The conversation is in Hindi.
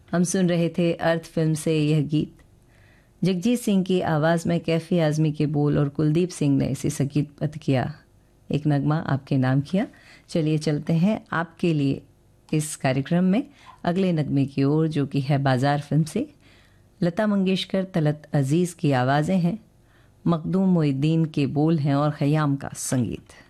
हम सुन रहे थे अर्थ फिल्म से यह गीत। जगजीत सिंह की आवाज़ में कैफी आज़मी के बोल और कुलदीप सिंह ने इसे संगीतबद्ध किया। एक नगमा आपके नाम किया। चलिए चलते हैं आपके लिए इस कार्यक्रम में अगले नगमे की ओर, जो कि है बाजार फिल्म से। लता मंगेशकर, तलत अजीज़ की आवाज़ें हैं, मखदूम मोइद्दीन के बोल हैं और खयाम का संगीत।